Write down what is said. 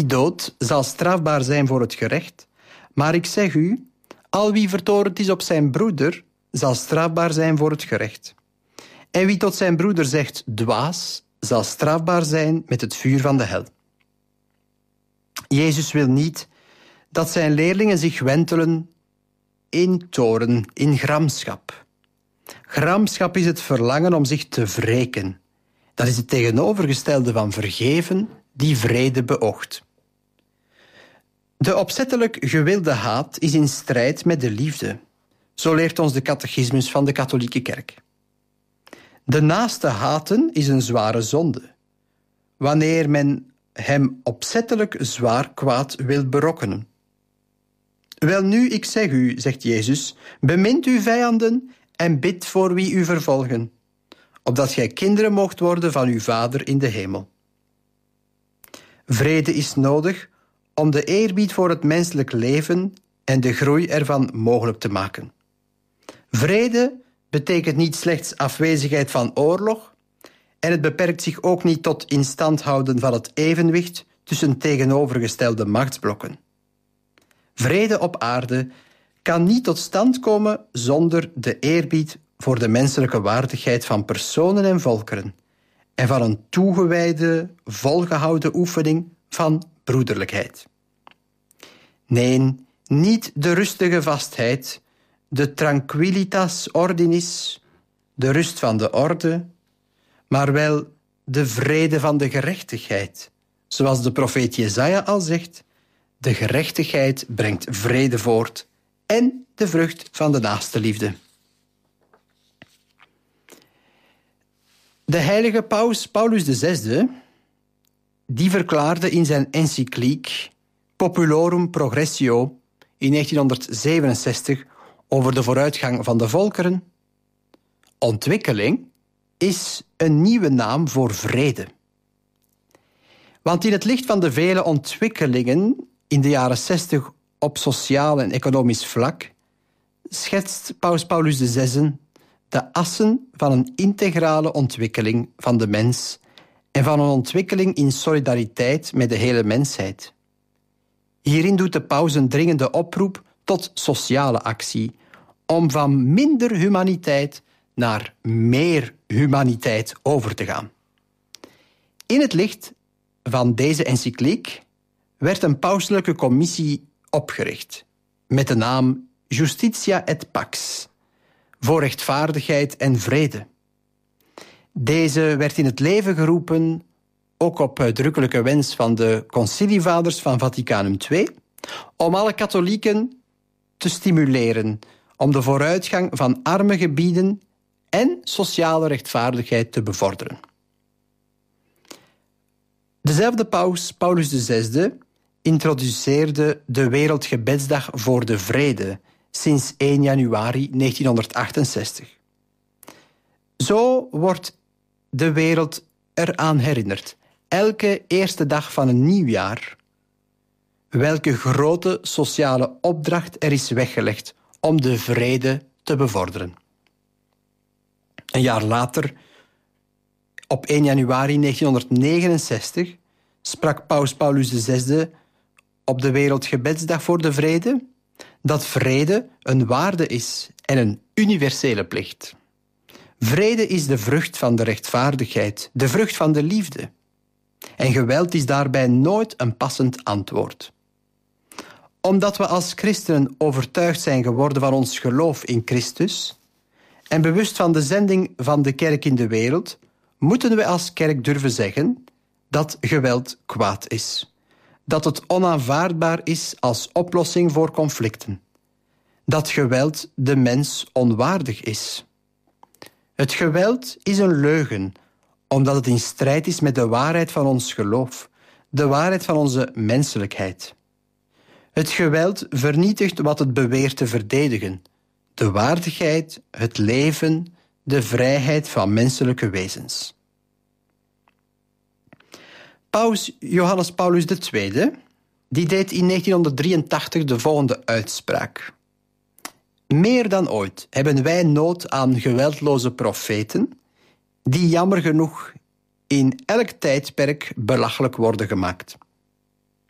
Die dood zal strafbaar zijn voor het gerecht, maar ik zeg u, al wie vertorend is op zijn broeder, zal strafbaar zijn voor het gerecht. En wie tot zijn broeder zegt dwaas, zal strafbaar zijn met het vuur van de hel. Jezus wil niet dat zijn leerlingen zich wentelen in toorn, in gramschap. Gramschap is het verlangen om zich te wreken. Dat is het tegenovergestelde van vergeven, die vrede beoogt. De opzettelijk gewilde haat is in strijd met de liefde. Zo leert ons de catechismus van de katholieke kerk. De naaste haten is een zware zonde, wanneer men hem opzettelijk zwaar kwaad wil berokkenen. Welnu, ik zeg u, zegt Jezus, bemint uw vijanden en bid voor wie u vervolgen, opdat gij kinderen moogt worden van uw Vader in de hemel. Vrede is nodig om de eerbied voor het menselijk leven en de groei ervan mogelijk te maken. Vrede betekent niet slechts afwezigheid van oorlog en het beperkt zich ook niet tot instandhouden van het evenwicht tussen tegenovergestelde machtsblokken. Vrede op aarde kan niet tot stand komen zonder de eerbied voor de menselijke waardigheid van personen en volkeren en van een toegewijde, volgehouden oefening van broederlijkheid. Nee, niet de rustige vastheid, de tranquillitas ordinis, de rust van de orde, maar wel de vrede van de gerechtigheid. Zoals de profeet Jesaja al zegt, de gerechtigheid brengt vrede voort en de vrucht van de naaste liefde. De heilige paus Paulus VI, die verklaarde in zijn encycliek Populorum Progressio in 1967 over de vooruitgang van de volkeren: ontwikkeling is een nieuwe naam voor vrede. Want in het licht van de vele ontwikkelingen in de jaren 60 op sociaal en economisch vlak schetst paus Paulus VI de assen van een integrale ontwikkeling van de mens en van een ontwikkeling in solidariteit met de hele mensheid. Hierin doet de paus een dringende oproep tot sociale actie, om van minder humaniteit naar meer humaniteit over te gaan. In het licht van deze encycliek werd een pauselijke commissie opgericht met de naam Justitia et Pax, voor rechtvaardigheid en vrede. Deze werd in het leven geroepen, ook op uitdrukkelijke wens van de concilievaders van Vaticanum II, om alle katholieken te stimuleren om de vooruitgang van arme gebieden en sociale rechtvaardigheid te bevorderen. Dezelfde paus, Paulus VI, introduceerde de Wereldgebedsdag voor de Vrede sinds 1 januari 1968. Zo wordt de wereld eraan herinnerd, elke eerste dag van een nieuw jaar, welke grote sociale opdracht er is weggelegd om de vrede te bevorderen. Een jaar later, op 1 januari 1969, sprak paus Paulus VI op de Wereldgebedsdag voor de Vrede dat vrede een waarde is en een universele plicht. Vrede is de vrucht van de rechtvaardigheid, de vrucht van de liefde. En geweld is daarbij nooit een passend antwoord. Omdat we als christenen overtuigd zijn geworden van ons geloof in Christus en bewust van de zending van de kerk in de wereld, moeten we als kerk durven zeggen dat geweld kwaad is. Dat het onaanvaardbaar is als oplossing voor conflicten. Dat geweld de mens onwaardig is. Het geweld is een leugen, omdat het in strijd is met de waarheid van ons geloof, de waarheid van onze menselijkheid. Het geweld vernietigt wat het beweert te verdedigen: de waardigheid, het leven, de vrijheid van menselijke wezens. Paus Johannes Paulus II die deed in 1983 de volgende uitspraak: meer dan ooit hebben wij nood aan geweldloze profeten die jammer genoeg in elk tijdperk belachelijk worden gemaakt.